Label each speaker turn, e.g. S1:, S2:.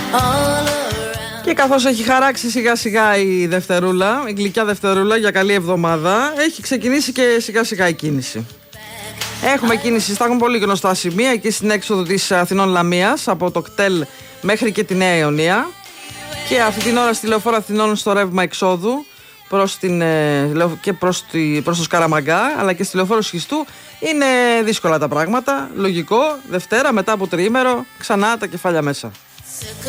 S1: Και καθώς έχει χαράξει σιγά σιγά η Δευτερούλα, η γλυκιά Δευτερούλα για καλή εβδομάδα, έχει ξεκινήσει και σιγά σιγά η κίνηση. Έχουμε κίνηση στα πολύ γνωστά σημεία, εκεί στην έξοδο της Αθηνών Λαμίας, από το κτέλ μέχρι και τη Νέα Ιωνία. Και αυτή την ώρα στη Λεωφόρο Αθηνών στο ρεύμα εξόδου προς το Σκαραμαγκά, αλλά και στη Λεωφόρο Σχιστού είναι δύσκολα τα πράγματα. Λογικό, Δευτέρα μετά από τριήμερο, ξανά τα κεφάλια μέσα.